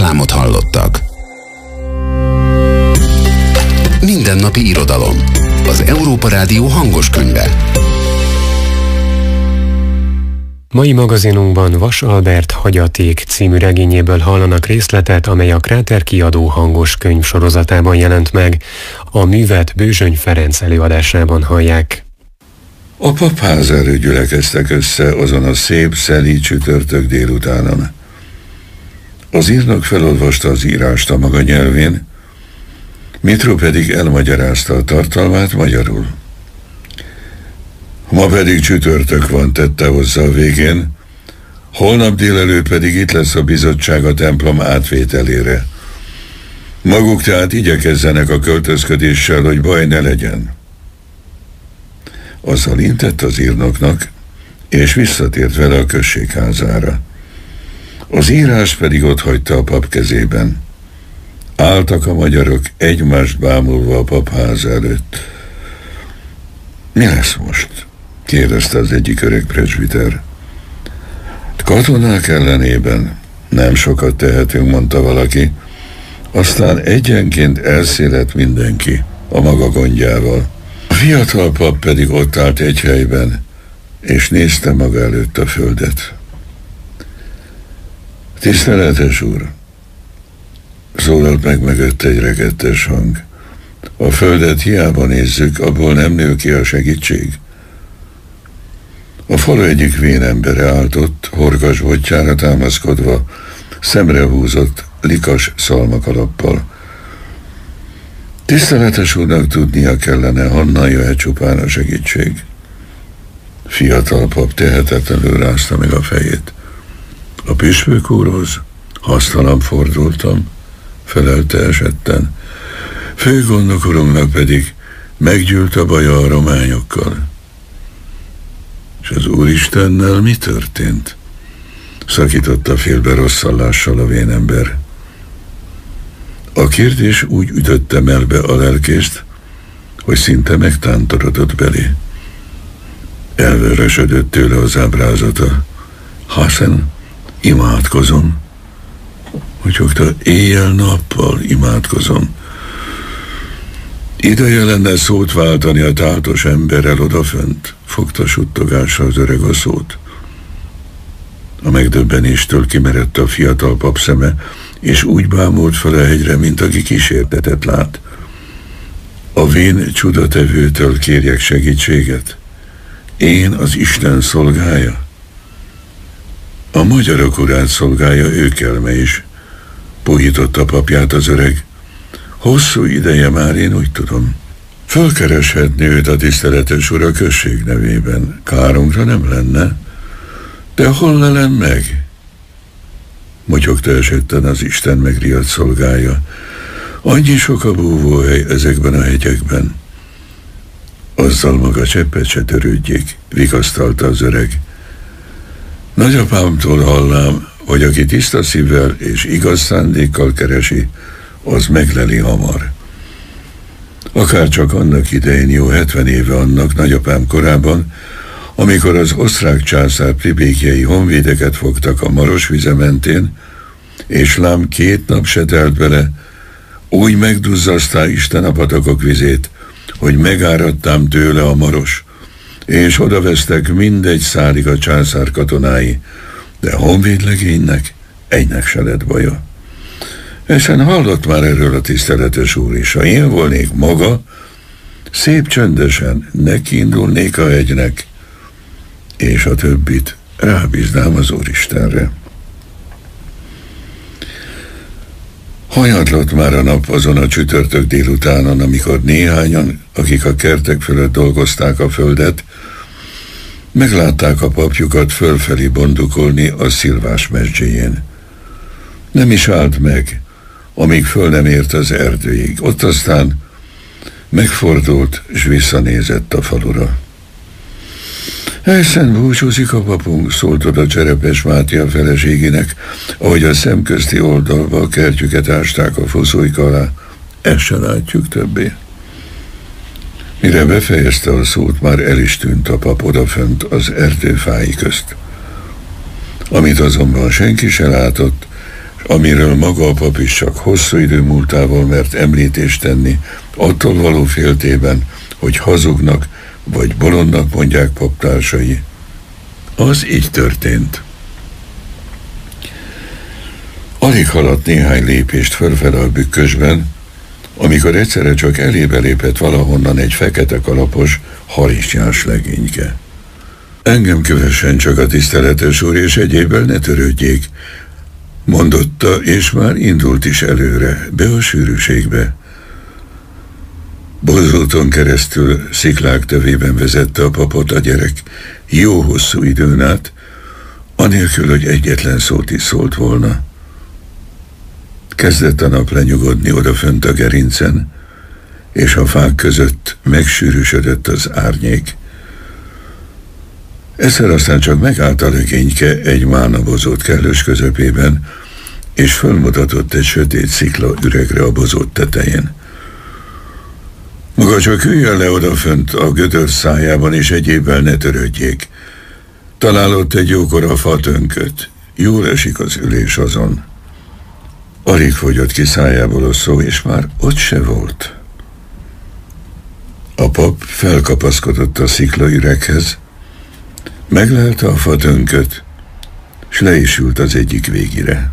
reklámot hallottak. Mindennapi irodalom. Az Európa Rádió hangos könyve. Mai magazinunkban Vas Albert Hagyaték című regényéből hallanak részletet, amely a Kráter kiadó hangos könyv sorozatában jelent meg. A művet Bőzsöny Ferenc előadásában hallják. A papház előtt gyülekeztek össze azon a szép, szelíd csütörtök délutánon. Az írnok felolvasta az írást a maga nyelvén, Mitro pedig elmagyarázta a tartalmát magyarul. Ma pedig csütörtök van, tette hozzá a végén, holnap délelőtt pedig itt lesz a bizottság a templom átvételére. Maguk tehát igyekezzenek a költözködéssel, hogy baj ne legyen. Azzal intett az írnoknak, és visszatért vele a községházára. Az írás pedig ott hagyta a pap kezében. Álltak a magyarok egymást bámulva a papház előtt. Mi lesz most? Kérdezte az egyik öreg presbiter. Katonák ellenében nem sokat tehetünk, mondta valaki. Aztán egyenként elszéledt mindenki a maga gondjával. A fiatal pap pedig ott állt egy helyben, és nézte maga előtt a földet. Tiszteletes úr, szólalt meg mögött egy regettes hang. A földet hiába nézzük, abból nem nő ki a segítség. A falu egyik vén embere állt ott, horgas botjára támaszkodva, szemrehúzott, likas szalmakalappal. Tiszteletes úrnak tudnia kellene, honnan jöhet csupán a segítség. Fiatal pap tehetetlenül rázta meg a fejét. A püspök úrhoz hasztalan fordultam, felelte esetten. Főgondnok urunknak pedig meggyűlt a baja a rományokkal. És az Úristennel mi történt? Szakította félbe rosszallással a vénember. A kérdés úgy ütötte melbe a lelkést, hogy szinte megtántorodott belé. Elvörösödött tőle az ábrázata. Haszen, imádkozom. Motyogta, éjjel-nappal imádkozom. Ideje lenne szót váltani a táltos emberrel odafönt, fogta suttogásra az öreg a szót. A megdöbbenéstől kimerett a fiatal pap szeme, és úgy bámult fel a hegyre, mint aki kísértetet lát. A vén csudatevőtől kérjek segítséget. Én az Isten szolgája. A magyarok urát szolgálja őkelme is, puhította papját az öreg. Hosszú ideje már, én úgy tudom. Fölkereshetni őt a tiszteletes ura község nevében. Kárunkra nem lenne. De hol lelem meg? Motyogta esetten az Isten megriadt szolgája. Annyi sok a búvóhely ezekben a hegyekben. Azzal maga cseppet se törődjék, vigasztalta az öreg. Nagyapámtól hallám, hogy aki tiszta szívvel és igaz szándékkal keresi, az megleli hamar. Akárcsak annak idején, jó 70 éve annak, nagyapám korában, amikor az osztrák császár plébékjei honvédeket fogtak a Marosvize mentén, és lám 2 nap se telt bele, úgy megduzzasztál Isten a patakok vizét, hogy megáradtám tőle a Maros, és odavesztek mindegy szálig a császár katonái, de honvédlegénynek egynek se lett baja. Ezen hallott már erről a tiszteletes úr is. Ha én volnék maga, szép csöndesen nekiindulnék a hegynek, és a többit rábíznám az Úristenre. Hanyatlott már a nap azon a csütörtök délutánon, amikor néhányan, akik a kertek fölött dolgozták a földet, meglátták a papjukat fölfelé bondukolni a Szilvás mezséjén. Nem is állt meg, amíg föl nem ért az erdőig. Ott aztán megfordult, és visszanézett a falura. Egyszer búcsúzik a papunk, szólt oda Cserepes Máté a feleségének, ahogy a szemközti oldalba a kertjüket ásták a foszóik alá. Ezt se látjuk többé. Mire befejezte a szót, már el is tűnt a pap odafönt az erdőfái közt. Amit azonban senki se látott, és amiről maga a pap is csak hosszú idő múltával mert említést tenni, attól való féltében, hogy hazugnak vagy bolondnak mondják paptársai. Az így történt. Alig haladt néhány lépést fölfele a bükkösben, amikor egyszerre csak elébe lépett valahonnan egy fekete kalapos, harisnyás legényke. Engem kövessen csak a tiszteletes úr, és egyébben ne törődjék, mondotta, és már indult is előre, be a sűrűségbe. Bozóton keresztül sziklák tövében vezette a papot a gyerek jó hosszú időn át, anélkül, hogy egyetlen szót is szólt volna. Kezdett a nap lenyugodni odafönt a gerincen, és a fák között megsűrűsödött az árnyék. Egyszer aztán csak megállt a legényke egy málnabozót kellős közepében, és fölmutatott egy sötét szikla üregre a bozót tetején. Maga csak üljön le odafönt a gödör szájában, és egyébben ne törődjék. Találott egy jókora fatönköt. Jól esik az ülés azon. Alig fogyott ki szájából a szó, és már ott se volt. A pap felkapaszkodott a sziklaüreghez, meglelte a fatönköt, s le is ült az egyik végére.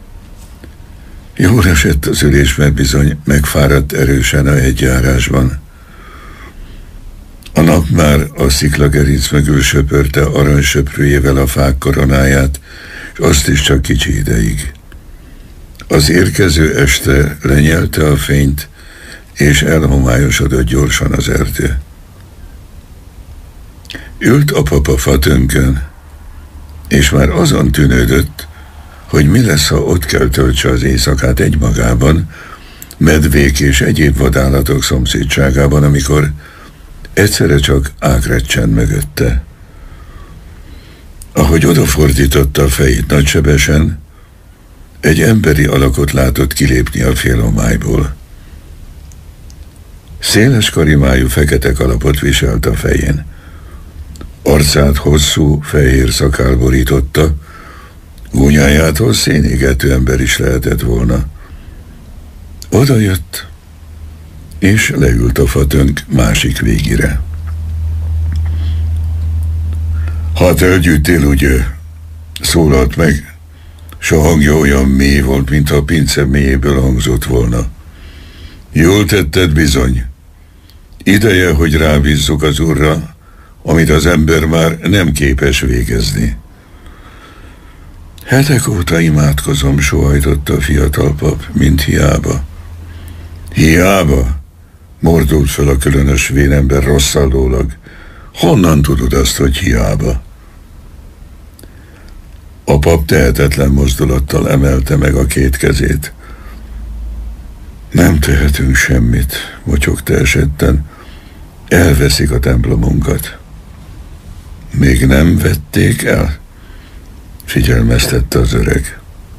Jól esett az ülés, mert bizony megfáradt erősen a hegyjárásban. A nap már a sziklagerinc mögül söpörte aranysöprőjével a fák koronáját, és azt is csak kicsi ideig. Az érkező este lenyelte a fényt, és elhomályosodott gyorsan az erdő. Ült a pap a fatönkön, és már azon tűnődött, hogy mi lesz, ha ott kell töltse az éjszakát egymagában, medvék és egyéb vadállatok szomszédságában, amikor egyszerre csak ágreccsen mögötte. Ahogy odafordította a fejét nagysebesen, egy emberi alakot látott kilépni a félhomályból. Széles karimájú fekete kalapot viselt a fején. Arcát hosszú, fehér szakál borította, gúnyájától szénégető ember is lehetett volna. Oda jött, és leült a fatönk másik végére. Hát elgyűjtél, ugye? Szólalt meg, s a hangja olyan mély volt, mintha a pince mélyéből hangzott volna. Jól tetted bizony. Ideje, hogy rábízzuk az Urra, amit az ember már nem képes végezni. Hetek óta imádkozom, sóhajtotta a fiatal pap, mint hiába. Hiába? Mordult fel a különös vénember rosszallólag. Honnan tudod azt, hogy hiába? A pap tehetetlen mozdulattal emelte meg a két kezét. Nem tehetünk semmit, motyogta esetten. Elveszik a templomunkat. Még nem vették el? Figyelmeztette az öreg.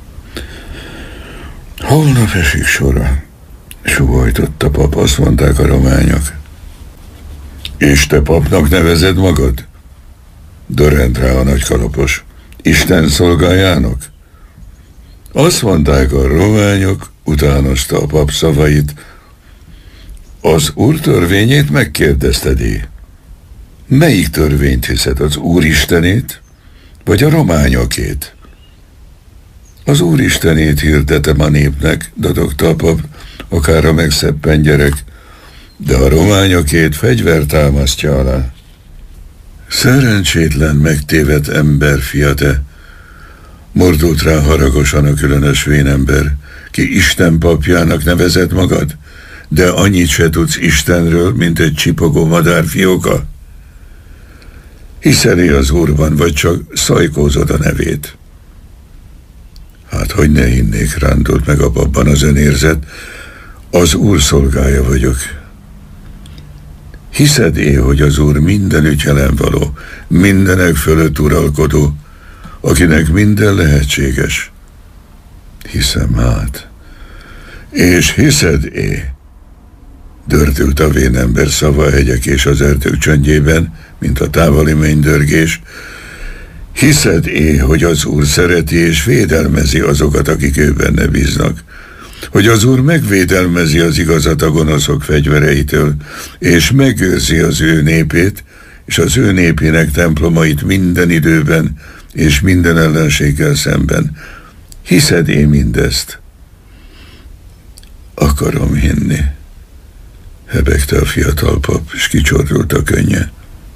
Holnap esik sora, sóhajtott a pap, azt mondták a rományok. És te papnak nevezed magad? Dörrent rá a nagykalapos. Isten szolgájának? Azt mondták a rományok, utánozta a pap szavait. Az Úr törvényét megkérdezted-é? Melyik törvényt hiszed, az Úristenét, vagy a rományokét? Az Úristenét hirdetem a népnek, dadogta a pap, akár a megszeppen gyerek, de a rományokét fegyver támasztja alá. Szerencsétlen, megtévedt ember, fia te, mordult rá haragosan a különös vénember, ki Isten papjának nevezed magad, de annyit se tudsz Istenről, mint egy csipogó madárfióka? Hiszel-e az Úrban, vagy csak szajkózod a nevét? Hát, hogy ne hinnék, rándult meg a papban az önérzet, az Úr szolgája vagyok. Hiszed-é, hogy az Úr mindenütt jelen való, mindenek fölött uralkodó, akinek minden lehetséges? Hiszem hát. És hiszed-é? Dördült a vénember szava a hegyek és az erdők csöndjében, mint a távoli mennydörgés. Hiszed-é, hogy az Úr szereti és védelmezi azokat, akik ő benne bíznak? Hogy az Úr megvédelmezi az igazat a gonoszok fegyvereitől, és megőrzi az ő népét, és az ő népének templomait minden időben, és minden ellenséggel szemben. Hiszed-é mindezt? Akarom hinni, hebegte a fiatal pap, és kicsordult a könnye.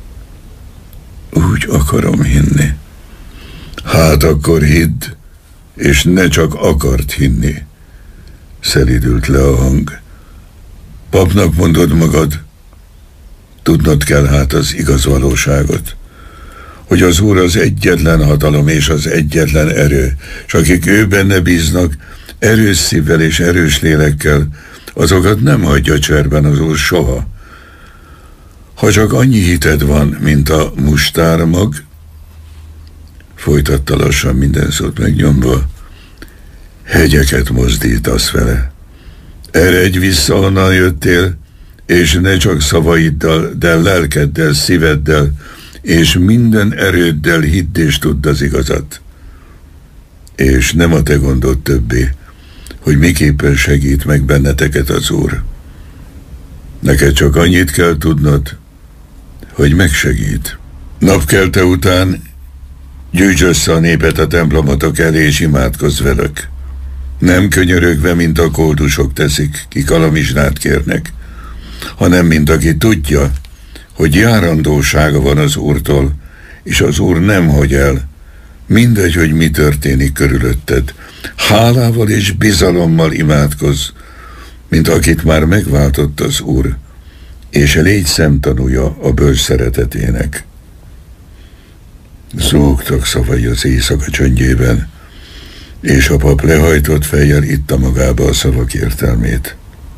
Úgy akarom hinni. Hát akkor hidd, és ne csak akart hinni. Szelídült le a hang. Papnak mondod magad? Tudnod kell hát az igaz valóságot, hogy az Úr az egyetlen hatalom és az egyetlen erő, és akik ő benne bíznak, erős szívvel és erős lélekkel, azokat nem hagyja cserben az Úr soha. Ha csak annyi hited van, mint a mustármag, folytatta lassan minden szót megnyomva, hegyeket mozdítasz vele. Eredj vissza, onnan jöttél, és ne csak szavaiddal, de lelkeddel, szíveddel, és minden erőddel hidd és tudd az igazat. És nem a te gondod többé, hogy miképpen segít meg benneteket az Úr. Neked csak annyit kell tudnod, hogy megsegít. Napkelte után gyűjts össze a népet a templomatok elé, és imádkozz velük. Nem könyörögve, mint a koldusok teszik, kik alamizsnát kérnek, hanem mint aki tudja, hogy járandósága van az Úrtól, és az Úr nem hagy el, mindegy, hogy mi történik körülötted. Hálával és bizalommal imádkozz, mint akit már megváltott az Úr, és légy szemtanúja a bölcs szeretetének. Zúgtak szavai az éjszaka csöndjében, és a pap lehajtott fejjel itta magába a szavak értelmét.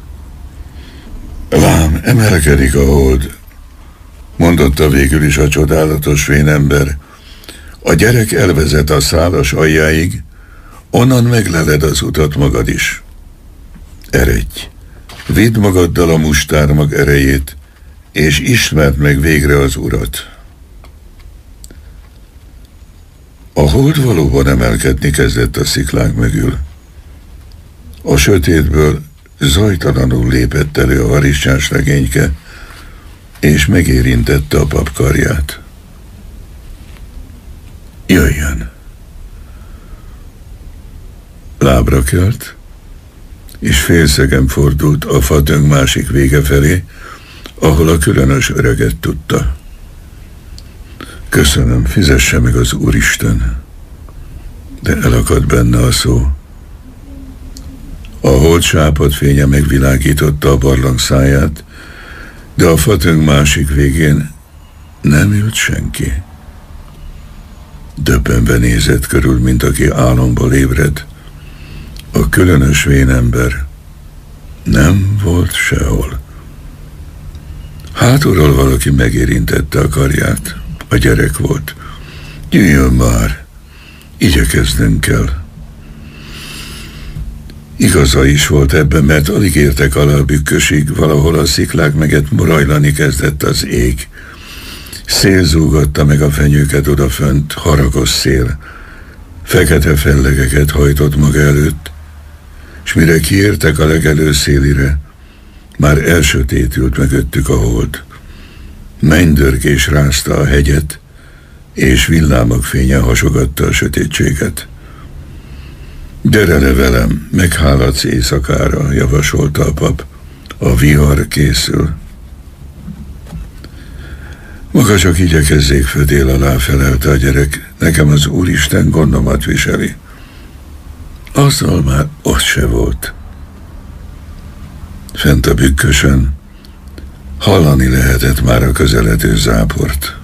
Lám, emelkedik a hold, mondotta végül is a csodálatos vénember. A gyerek elvezet a szálas aljáig, onnan megleled az utat magad is. Eredj, vidd magaddal a mustármag erejét, és ismerd meg végre az Urat. A hold valóban emelkedni kezdett a sziklák mögül. A sötétből zajtalanul lépett elő a harisnyás legényke, és megérintette a pap karját. Jöjjön! Lábra kelt, és félszegen fordult a fatöng másik vége felé, ahol a különös öreget tudta. Köszönöm, fizesse meg az Úristen. De elakadt benne a szó. A hold sápad fénye megvilágította a barlang száját, de a fatöng másik végén nem ült senki. Döbbenve nézett körül, mint aki álomból ébred. A különös vénember nem volt sehol. Hátulról valaki megérintette a karját. A gyerek volt. Jöjjön már, igyekeznünk kell. Igaza is volt ebben, mert alig értek alá a bükkösig, valahol a sziklák meget morajlani kezdett az ég. Szél zúgatta meg a fenyőket odafönt, haragos szél. Fekete fellegeket hajtott maga előtt, s mire kiértek a legelő szélire, már elsötétült mögöttük a hold. Mennydörgés rázta a hegyet, és villámok fénye hasogatta a sötétséget. Gyere le velem, megháladsz éjszakára, javasolta a pap. A vihar készül. Maga csak igyekezzék födél alá, felelte a gyerek. Nekem az Úristen gondomat viseli. Azzal már ott se volt. Fent a bükkösön hallani lehetett már a közeledő záport.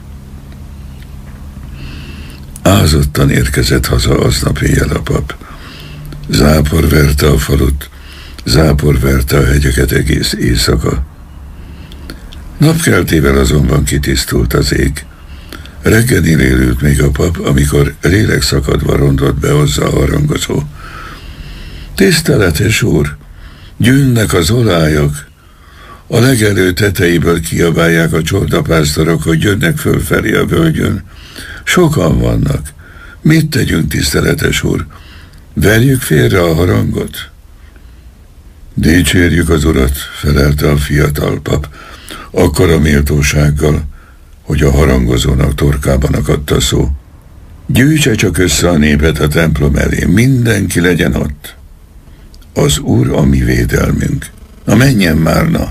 Ázottan érkezett haza aznap éjjel a pap. Zápor verte a falut, zápor verte a hegyeket egész éjszaka. Napkeltével azonban kitisztult az ég. Reggelig élült még a pap, amikor lélekszakadva rondott be hozzá a harangozó. Tiszteletes úr, gyűnnek az olályok. A legelő tetejéből kiabálják a csordapásztorok, hogy jönnek fölfelé a völgyön, Sokan vannak. Mit tegyünk, tiszteletes úr? Verjük félre a harangot? Dicsérjük az urat, felelte a fiatal pap, akkora méltósággal, hogy a harangozónak torkában akadt a szó. Gyűjtse csak össze a népet a templom elé, mindenki legyen ott. Az Úr a mi védelmünk. Na menjen már, na!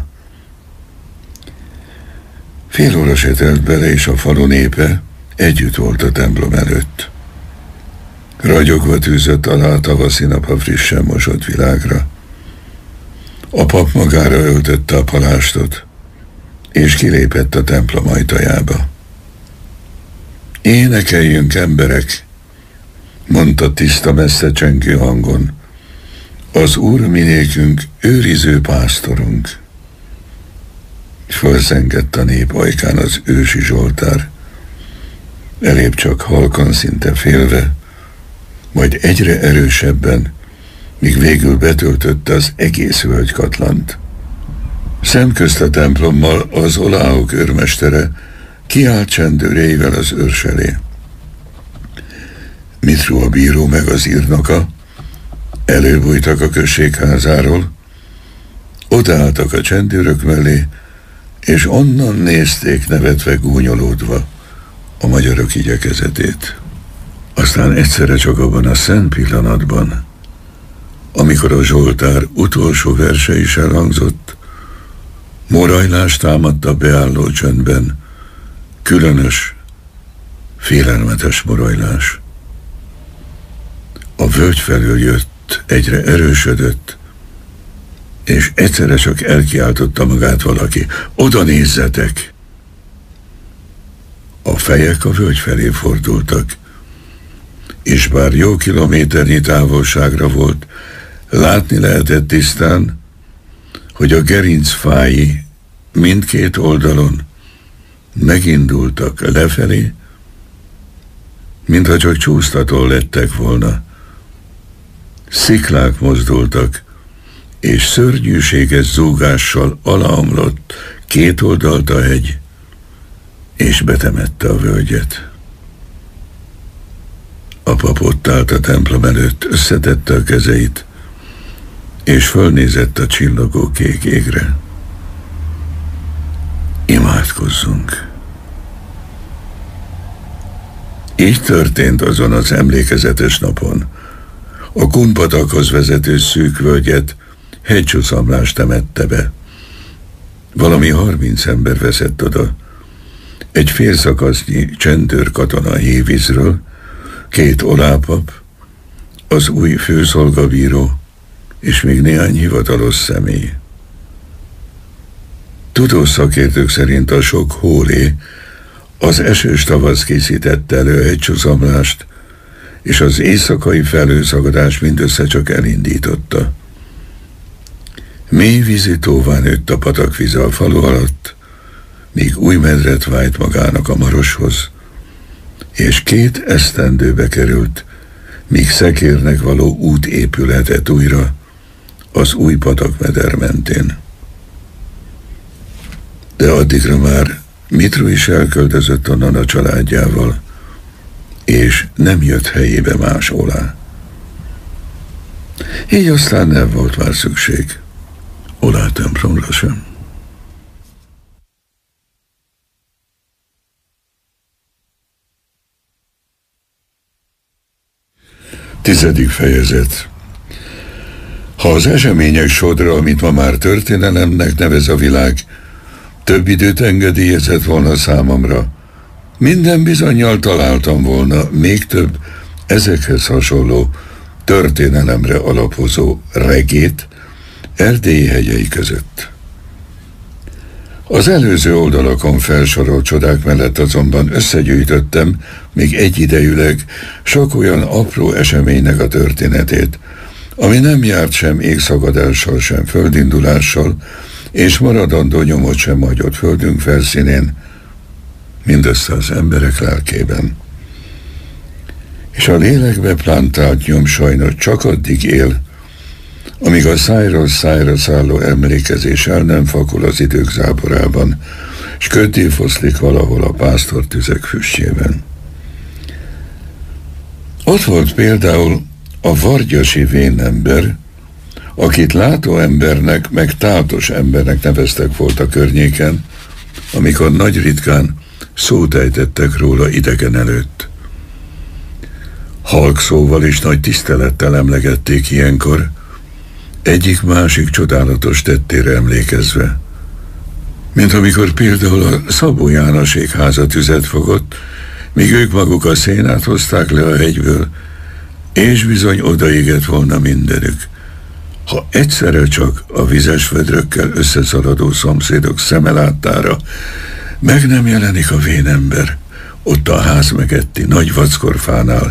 Fél óra se telt bele, és a falu népe együtt volt a templom előtt. Ragyogva tűzött alá a tavaszi nap a frissen mosott világra. A pap magára öltötte a palástot, és kilépett a templom ajtajába. Énekeljünk, emberek, mondta tiszta, messze csengő hangon. Az Úr minékünk őriző pásztorunk. Fölzengett a nép ajkán az ősi zsoltár, elébb csak halkan, szinte félve, majd egyre erősebben, míg végül betöltötte az egész völgykatlant. Szemközt a templommal az oláhok őrmestere kiállt csendőréivel az őrs elé. Mitru a bíró meg az írnoka előbújtak a községházáról, odaálltak a csendőrök mellé, és onnan nézték nevetve, gúnyolódva a magyarok igyekezetét. Aztán egyszerre csak abban a szent pillanatban, amikor a zsoltár utolsó verse is elhangzott, morajlás támadt a beálló csöndben, különös, félelmetes morajlás. A völgy felől jött, egyre erősödött, és egyszerre csak elkiáltotta magát valaki: oda nézzetek! A fejek a völgy felé fordultak, és bár jó kilométernyi távolságra volt, látni lehetett tisztán, hogy a gerincfái mindkét oldalon megindultak lefelé, mintha csak csúsztatól lettek volna. Sziklák mozdultak, és szörnyűséges zúgással alaomlott két oldalt a hegy, és betemette a völgyet. A pap ott állt a templom előtt, összetette a kezeit, és fölnézett a csillogó kék égre. Imádkozzunk! Így történt azon az emlékezetes napon. A Kunpatakhoz vezető szűk völgyet hegycsúszamlás temette be. Valami 30 ember veszett oda. Egy félszakasznyi csendőr katona hévízről, 2 olápap, az új főszolgabíró, és még néhány hivatalos személy. Tudós szakértők szerint a sok hólé az esős tavasz készítette elő egy csúszamlást, és az éjszakai felhőszagadás mindössze csak elindította. Mély vízi tóvá nőtt a patakvíze a falu alatt, míg új medret vájt magának a Maroshoz, és 2 esztendőbe került, míg szekérnek való út épülhetett újra az új patakmeder mentén. De addigra már Mitru is elköltözött onnan a családjával, és nem jött helyébe más olá. Így aztán nem volt már szükség olá templomra sem. Tizedik fejezet. Ha az események sodra, amit ma már történelemnek nevez a világ, több időt engedélyezett volna számomra, minden bizonnyal találtam volna még több ezekhez hasonló történelemre alapozó regét Erdély hegyei között. Az előző oldalakon felsorolt csodák mellett azonban összegyűjtöttem még egyidejűleg sok olyan apró eseménynek a történetét, ami nem járt sem égszakadással, sem földindulással, és maradandó nyomot sem hagyott földünk felszínén, mindössze az emberek lelkében. És a lélekbe plantált nyom sajnos csak addig él, amíg a szájról szájra szálló emlékezés el nem fakul az idők záporában, s köddé foszlik valahol a pásztortüzek füstjében. Ott volt például a vargyasi vénember, akit látó embernek, meg tátos embernek neveztek volt a környéken, amikor nagy ritkán szót ejtettek róla idegen előtt. Halk szóval és nagy tisztelettel emlegették ilyenkor, egyik-másik csodálatos tettére emlékezve. Mint amikor például a Szabó Jánosék háza tüzet fogott, míg ők maguk a szénát hozták le a hegyből, és bizony odaégett volna mindenük, ha egyszerre csak a vizes vödrökkel összeszaladó szomszédok szeme láttára meg nem jelenik a vénember ott a ház mögötti nagy vackorfánál,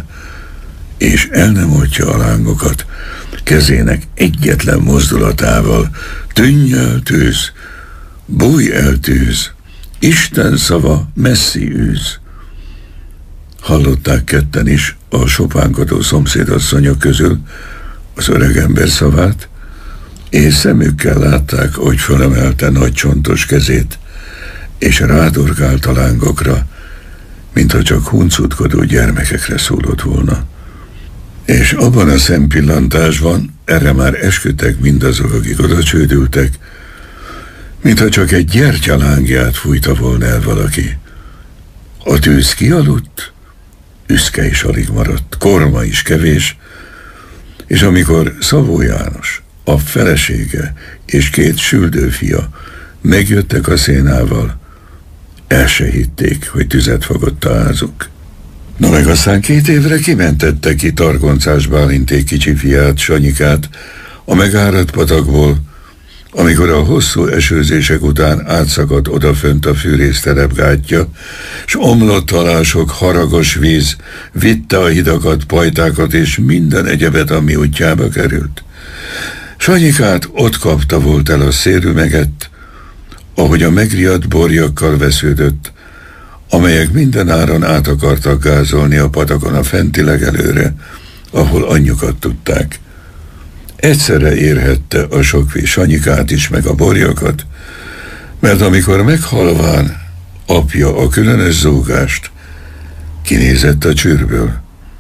és el nem oltja a lángokat kezének egyetlen mozdulatával. Tűnj el tűz, bújj el tűz, Isten szava messzi űz. Hallották ketten is a sopánkodó szomszédasszonyok közül az öregember szavát, és szemükkel látták, hogy fölemelte nagy csontos kezét, és rádorgált a lángokra, mintha csak huncutkodó gyermekekre szólott volna. És abban a szempillantásban erre már esküdtek mindazok, akik oda csődültek, mintha csak egy gyertyalángját fújta volna el valaki. A tűz kialudt, üszke is alig maradt, korma is kevés, és amikor Szabó János, a felesége és 2 süldőfia megjöttek a szénával, el se hitték, hogy tüzet fogott a házuk. Na meg aztán 2 évre kimentette ki Targoncás Bálinték kicsi fiát, Sanyikát a megáradt patakból, amikor a hosszú esőzések után átszakadt odafönt a fűrésztelep gátja, s omlott alá sok haragos víz, vitte a hidakat, pajtákat és minden egyebet, ami útjába került. Sanyikát ott kapta volt el a szélümeget, ahogy a megriadt borjakkal vesződött, amelyek minden áron át akartak gázolni a patakon a fenti legelőre, ahol anyjukat tudták. Egyszerre érhette a sokvi Sanyikát is, meg a borjakat, mert amikor meghalván apja a különös zúgást, kinézett a csőrből.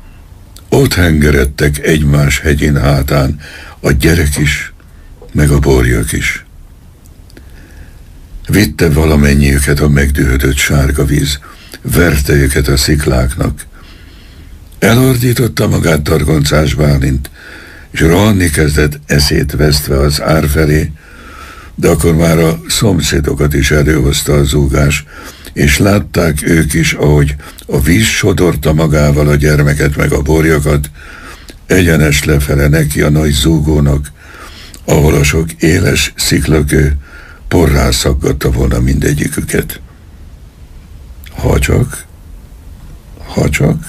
Ott hengeredtek egymás hegyén hátán a gyerek is, meg a borjak is. Vitte valamennyiüket a megdühödött sárga víz, verte őket a szikláknak. Elordította magát Targoncás Bálint, és rohanni kezdett eszét vesztve az ár felé, de akkor már a szomszédokat is előhozta a zúgás, és látták ők is, ahogy a víz sodorta magával a gyermeket meg a borjakat, egyenes lefele neki a nagy zúgónak, ahol a sok éles sziklakő porrá szaggatta volna mindegyiküket. Ha csak.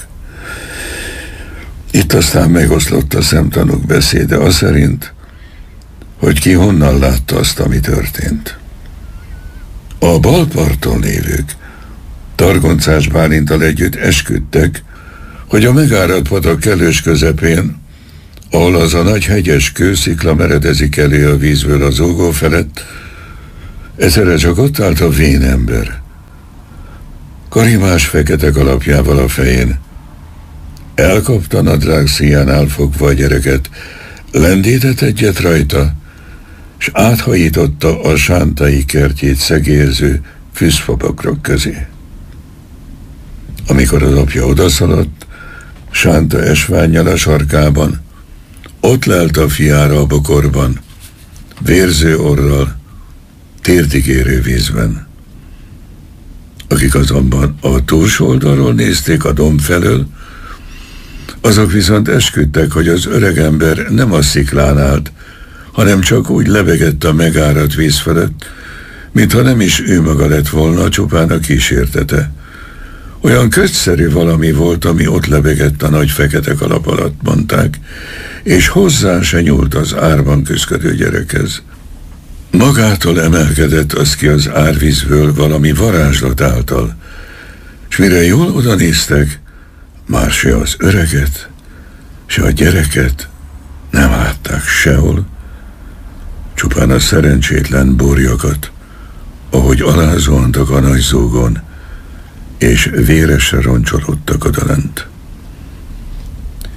Itt aztán megoszlott a szemtanúk beszéde aszerint, hogy ki honnan látta azt, ami történt. A bal parton lévők Targoncás Bálinttal együtt esküdtek, hogy a megáradt patak kellős közepén, ahol az a nagy hegyes kőszikla meredezik elő a vízből az zúgó felett, egyszerre csak ott állt a vénember, karimás fekete kalapjával a fején. Elkapta nadrág szíjánál fogva a gyereket, lendített egyet rajta, s áthajította a sántai kertjét szegélyező fűzfabakrok közé. Amikor az apja odaszaladt, Sánta esvánnyal a sarkában, ott lelt a fiára a bokorban, vérző orral, térdig érő vízben. Akik azonban a túlsó oldalról nézték a domb felől, azok viszont esküdtek, hogy az öregember nem a sziklán állt, hanem csak úgy lebegett a megáradt víz felett, mintha nem is ő maga lett volna, csupán a kísértete. Olyan kötszerű valami volt, ami ott lebegett a nagy fekete kalap alatt, mondták, és hozzá se nyúlt az árban küszködő gyerekhez. Magától emelkedett az ki az árvízből valami varázslat által, s mire jól odanéztek, már se az öreget, se a gyereket nem látták sehol, csupán a szerencsétlen borjakat, ahogy alázuhantak a nagy zúgon, és véresre roncsolódtak odalent.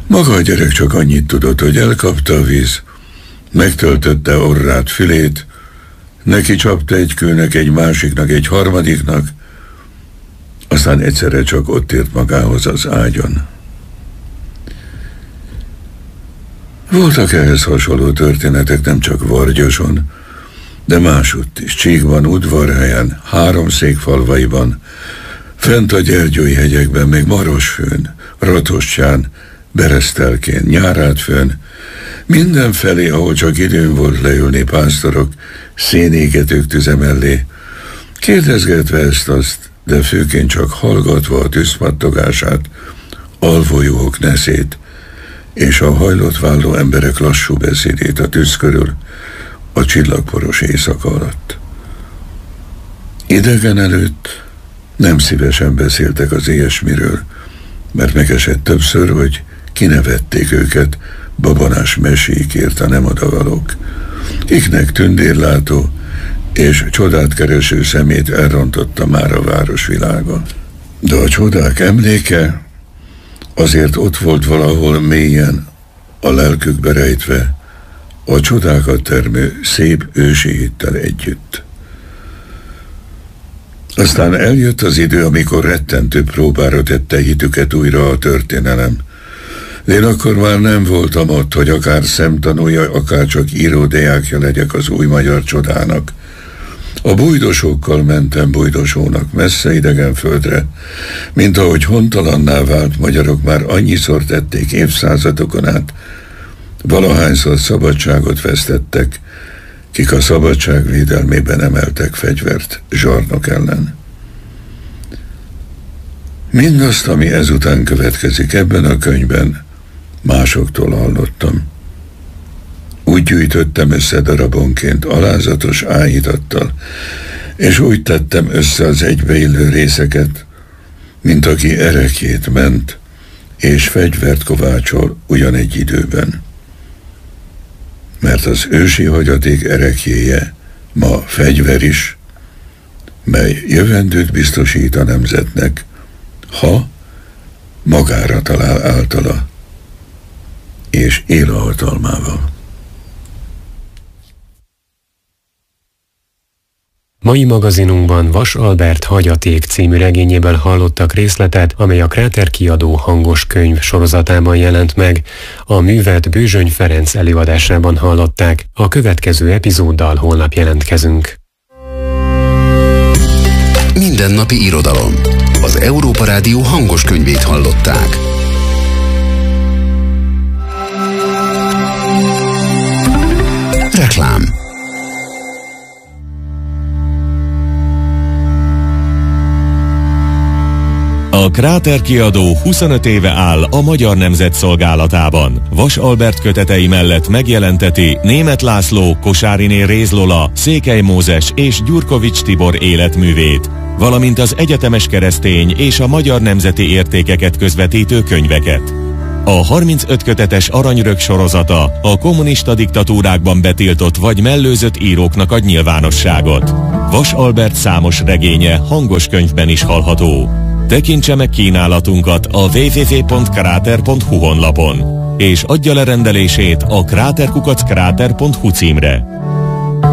Maga a gyerek csak annyit tudott, hogy elkapta a víz, megtöltötte orrát, fülét, neki csapta egy kőnek, egy másiknak, egy harmadiknak, aztán egyszerre csak ott ért magához az ágyon. Voltak ehhez hasonló történetek nem csak Vargyason, de másutt is, Csíkban, Udvarhelyen, Háromszék-falvaiban, fent a Gyergyói hegyekben, még Marosfőn, Ratosztyán, Beresztelkén, Nyárádfőn, mindenfelé, ahol csak időn volt leülni pásztorok, szénégetők tüze mellé, kérdezgetve ezt-azt, de főként csak hallgatva a tűzpattogását, alvójuhok neszét, és a hajlott válló emberek lassú beszédét a tűz körül, a csillagporos éjszaka alatt. Idegen előtt nem szívesen beszéltek az ilyesmiről, mert megesett többször, hogy kinevették őket babonás mesékért a nem odavalók, kiknek tündérlátó és csodát kereső szemét elrontotta már a városvilága. De a csodák emléke azért ott volt valahol mélyen, a lelkükbe rejtve, a csodákat termő szép ősi hittel együtt. Aztán eljött az idő, amikor rettentő próbára tette hitüket újra a történelem. Én akkor már nem voltam ott, hogy akár szemtanúja, akár csak íródiákja legyek az új magyar csodának. A bujdosókkal mentem bujdosónak messze idegen földre, mint ahogy hontalanná vált magyarok már annyiszor tették évszázadokon át, valahányszor szabadságot vesztettek, kik a szabadság védelmében emeltek fegyvert zsarnok ellen. Mindazt, ami ezután következik ebben a könyvben, másoktól hallottam. Úgy gyűjtöttem össze darabonként alázatos áhítattal, és úgy tettem össze az egybeillő részeket, mint aki erekjét ment, és fegyvert kovácsol ugyanegy időben. Mert az ősi hagyaték erekjéje ma fegyver is, mely jövendőt biztosít a nemzetnek, ha magára talál általa, és él a hatalmával. Mai magazinunkban Vas Albert Hagyaték című regényéből hallottak részletet, amely a Kráter kiadó hangos könyv sorozatában jelent meg. A művet Bőzsöny Ferenc előadásában hallották. A következő epizóddal holnap jelentkezünk. Mindennapi irodalom. Az Európa Rádió hangos könyvét hallották. Reklám. A Kráter kiadó 25 éve áll a Magyar Nemzet szolgálatában. Vas Albert kötetei mellett megjelenteti Németh László, Kosáriné Réz Lola, Székely Mózes és Gyurkovics Tibor életművét, valamint az egyetemes keresztény és a magyar nemzeti értékeket közvetítő könyveket. A 35 kötetes Aranyrög sorozata a kommunista diktatúrákban betiltott vagy mellőzött íróknak ad nyilvánosságot. Vas Albert számos regénye hangos könyvben is hallható. Tekintse meg kínálatunkat a www.krater.hu honlapon, és adja le rendelését a krater@krater.hu címre.